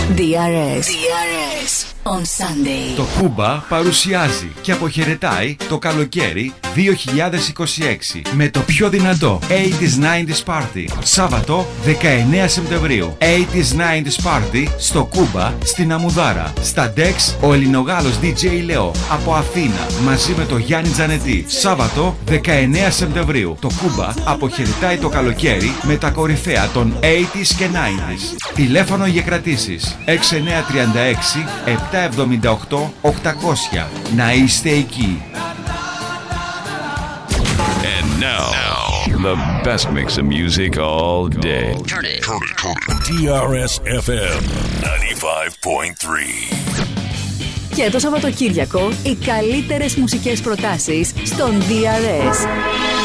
DRS on Sunday. Το Κούμπα παρουσιάζει και αποχαιρετάει το καλοκαίρι 2026 με το πιο δυνατό 80s 90s Party. Σάββατο 19 Σεπτεμβρίου. 80s 90s Party στο Κούμπα στην Αμουδάρα. Στα Dex ο Ελληνογάλος DJ Λεό από Αθήνα μαζί με το Γιάννη Τζανετή. Σάββατο 19 Σεπτεμβρίου. Το Κούμπα αποχαιρετάει το καλοκαίρι με τα κορυφαία των 80s και 90s. Τηλέφωνο για κρατήσεις 6936 778 800. Να είστε εκεί. And now, the best mix of music all day. Turn it. DRS FM 95.3. Και το Σαββατοκύριακο οι καλύτερες μουσικές προτάσεις στον DRS.